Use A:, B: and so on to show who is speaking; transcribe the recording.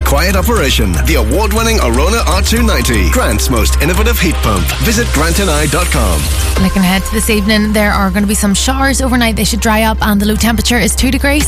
A: quiet operation. The award-winning Arona R290, Grant's most innovative heat pump. Visit grantandI.com.
B: Looking ahead to this evening, there are going to be some showers overnight. They should dry up and the low temperature is 2 degrees.